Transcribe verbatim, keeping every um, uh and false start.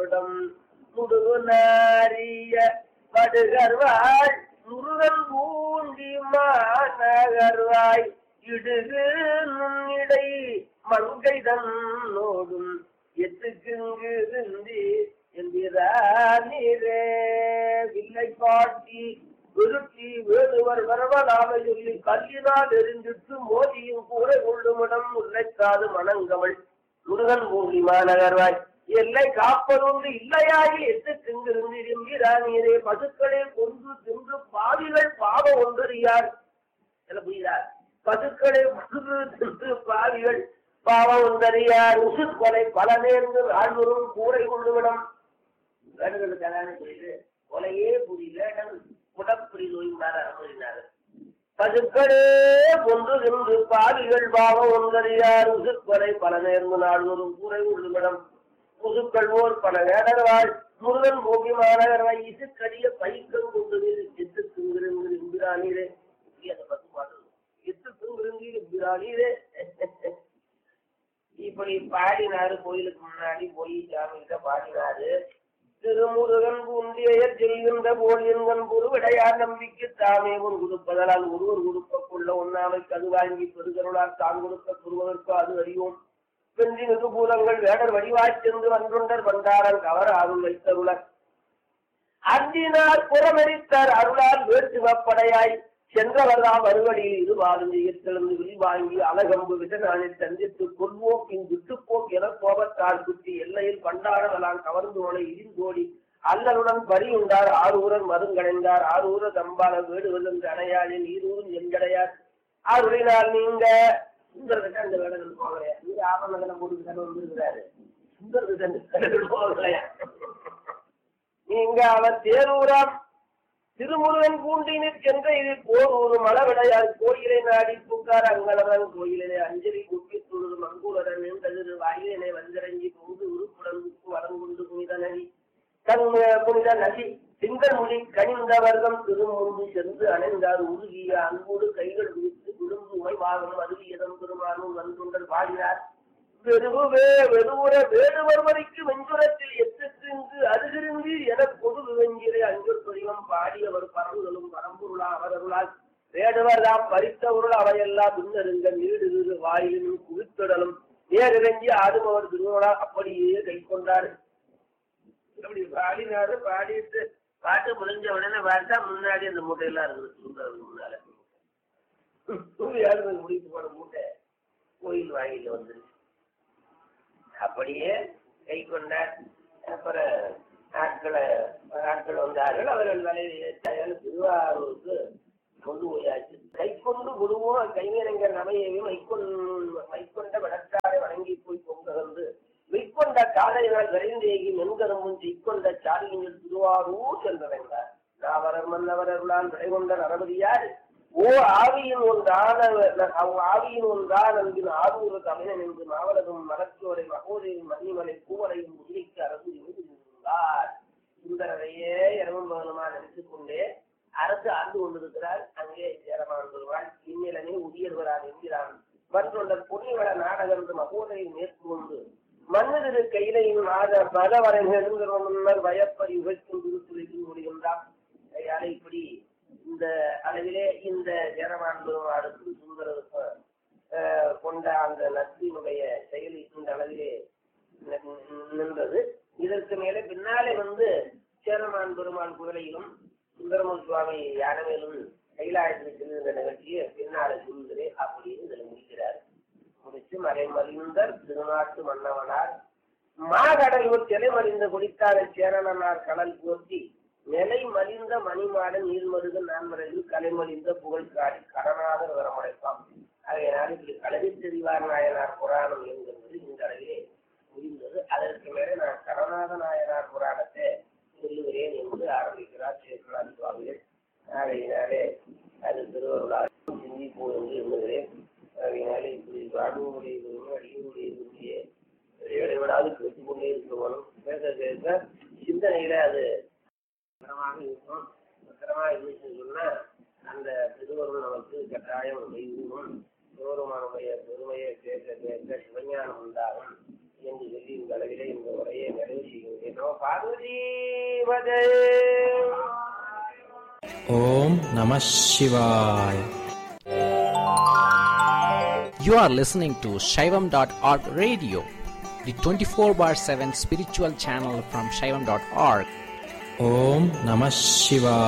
வருடம் முடுகு நாரிய படுகர்வாள் முருகன் பூண்டி மாநகர்வாய் இடுகு நுண்ணிடை மங்கை தன்னோடும் எத்துக்குங்கு இந்தி என்கிறே வில்லை காட்டி விருத்தி வேடுவர் வரவலாக சொல்லி கல்லினால் எரிஞ்சிட்டு மோதியும் கூரை கொள்ளுமிடம் முல்லைக்காது மணங்கவள் முருகன் பூண்டி மாநகர்வாய் எல்லை காப்பதொன்று இல்லையாகி எட்டு திங்கிருந்து என்கிறானே பசுக்களே கொன்று தின்று பாவிகள் பாவம் ஒன்றறியார் என்ன புரிகிறார் பசுக்களே கொன்று தின்று பாவிகள் பாவம் ஒன்றறியார் உசு கொலை பல நேர்ந்து ஆழ்வரும் கூரை கொள்ளுமிடம் வேண்டுதல் கல்யாணம் செய்து கொலையே புரியல குடப்புரி நோயினார் அனுமதினார் பசுக்களே கொன்று தின்று பாவிகள் பாவம் ஒன்றறியார் உசு கொலை பல நேர்ந்து நாள்வரும் கூரை கொள்ளுமிடம் முதுக்கள்வோர் பல வேடர்வாள் முருகன் போகி மாநகர்வாய் இசுக்கடிய பைக்கம் கொண்டு எத்து திங்கிருங்கிற எம்பிரானீரே அந்த பத்து பாடல் எத்து திங்கிருங்கிற எம்பிரானீரே இப்படி பாடினாரு. கோயிலுக்கு முன்னாடி போய் சாமிகிட்ட பாடினாரு. திருமுருகன் பூண்டிய செல்கின்ற போல் என்கண் பொருவிடையார் நம்பிக்கை தாமே ஒன் கொடுப்பதனால் ஒருவர் கொடுப்பக்குள்ள ஒன்னாமைக்கு அது வாங்கி பெருகருளால் தான் கொடுக்க பெறுவதற்கு அது அறிவோம். பெஞ்சி நெருபூலங்கள் வேடர் வடிவாய்ச் சென்று வன்றுண்டர் வந்தாரன் கவர் அருள் வைத்தருளர் அஞ்சினார் புறமரித்தார் அருளால் வேற்றுவப்படையாய் சென்றவர்தாம் அறுவடியில் இருவாரும் எழுந்து விரிவாங்கி அலகம்பு விடநாளில் சந்தித்து கொள்வோக்கின் விட்டுப்போக் என கோபத்தால் குத்தி எல்லையில் பண்டாரவலாம் கவர்ந்து நோலை இடிந்தோடி அல்லலுடன் பறியுண்டார் ஆரூரன் மருங்கடைந்தார் ஆரூர தம்பால வேடுவதென்று அணையாளில் ஈரூரும் எங்கடையார் ஆருளினால் நீங்க சுந்தரகிட்ட அந்த வேடங்கள் போகலையா நீங்க ஆவணம் போட்டு கதை வந்துருக்கிறாரு சுந்தரகிட்ட அந்த வேடங்கள் போகலையா நீங்க அவர் தேரூராம் திருமுருகன் பூண்டினிற் சென்ற இதில் போர் ஒரு மலவிடையார் கோயிலை நாடி பூக்கார் அங்கலவன் கோயிலே அஞ்சலி குப்பி தொழுது மங்கூரன் நின்றது வாயிலை வந்திறங்கி பொங்கு உருப்புடன் உப்பு வரங்குண்டு புனித நதி தன் புனித நதி திங்கள்மொழி கனிந்த வர்க்கம் திருமுன்பு சென்று அணைந்தார் உருகிய அன்போடு கைகள் விரித்து விழுந்து உமைவாகம் அருவியதம் பெருமானும் வந்துண்டல் பாடினார். வெறுவே வெறுவுற வேடுவர் வரைக்கு வெஞ்சுரத்தில் எத்துக்கு அருகிருந்து என பொது வெஞ்சிரை அஞ்சொரு தொழிலும் பாடியவர் பரவுதலும் பரம்பொருளா அவரருளால் வேடுவர் தாம் பறித்தவருள் அவையெல்லாம் பின்னருங்க நீடு வாயிலும் குவித்தடலும் நேரிறங்கி ஆடுபவர் திருவனா அப்படியே கை கொண்டாரு. அப்படி பாடினாரு. பாடிட்டு பாட்டு முடிஞ்ச உடனே பார்த்தா முன்னாடி அந்த மூட்டையெல்லாம் இருக்குது. சுந்தரன் முன்னால முடித்து போன மூட்டை கோயில் வாயில வந்துருச்சு. அப்படியே கை கொண்டார். அப்புறம் ஆட்களை ஆட்கள் வந்தார்கள். அவர்கள் வலையில் திருவாரூருக்கு கொண்டு போயாச்சு. கை கொண்டு குருவும் கைவினைஞர் நமையையும் மைக்கொண் மைக்கொண்ட வடக்காரை வணங்கி போய் பொங்ககந்து மெய்கொண்ட காலையினால் விரைந்தேகி மென்கரும்பும் செய்கொண்ட சாலியின் திருவாரூர் சென்றடைந்தார். நாவரர் மன்னவரர்களால் விடைகொண்ட நரபதியார் ஓ ஆவியின் ஒன்றான ஆவியின் ஒன்றான் அன்பின் ஆரூர தமிழன் என்று மாவலகம் மலர்ச்சியோரை மகோதையும் மன்னிமலை பூவரையும் உதிரிக்கு அரசு இருந்தார். சுந்தரரையே இரவும் பகலுமா நினைத்துக் கொண்டே அரசு ஆண்டு கொண்டிருக்கிறார். அங்கே சேரமான் வருவாள். இந்நிலனே உரியர்வரான் என்கிறான். மற்றொண்டர் பொன்னிவள நாடகம் மகோதையை மேற்கொண்டு மன்னதிரு கையிலையும் மதவரை நெருங்கிற முன்னர் வயப்பறி உழைக்கும் திருத்துறைக்கு முடிகின்றான். கையால இப்படி இந்த அளவிலே இந்த சேரமான் பெருமாளுக்கு சுந்தரருக்கு கொண்ட அந்த நட்பினுடைய செயல் இந்த அளவிலே நின்றது. இதற்கு மேலே பின்னாலே வந்து சேரமான் பெருமாள் குதிரையிலும் சுந்தரமூர் சுவாமி யானவேலும் கைலாயத்தில் செல்கின்ற நிகழ்ச்சியை பின்னாலே சொல்கிறே அப்படின்னு இதில் முடிக்கிறார். முடிச்சு மறைமறிந்தர் திருநாட்டு மன்னவனார் மாகடலூர் திரைமறிந்த குடித்தார சேரணனார் கடல் போற்றி நிலை மலிந்த மணிமாட நீர்மருக நான்மறையில் கலைமறிந்த புகழ் காடி கடனாக விவரமடைப்பான். அதனால் இப்படி கலவி தெரிவார் நாயனார் புராணம் என்கிறது இந்த அளவிலே முடிந்தது. அதற்கு மேலே நான் கடநாத நாயனார் புராணத்தை சொல்லுகிறேன் என்று ஆரம்பிக்கிறார் சேக்கலார் சுவாமிகள். ஆகையினாலே அது திருவருளால் சிந்திப்போம் என்று எண்ணுகிறேன். அதனாலே இப்படி வாழ்வுடைய அடியுடைய விரும்பியே விடாது பேசிக் கொண்டே இருக்கணும். பேச பேச சிந்தனையில அது பத்திரமாக இருக்கும். பத்திரமா இருந்துச்சுன்னு சொன்னா அந்த திருவருள் நமக்கு கட்டாயம் செய்வோம். சிவருமானுடைய பெருமையை பேச பேச சிவஞானம் உண்டாகும் என்று சொல்லி இந்த அளவிலே இந்த உரையை நிறைவு செய்கின்றோம். பார்வதீபதே. Om Namah Shivaya. You are listening to Shaivam dot org radio, the twenty-four bar seven spiritual channel from Shaivam dot org. Om Namah Shivaya.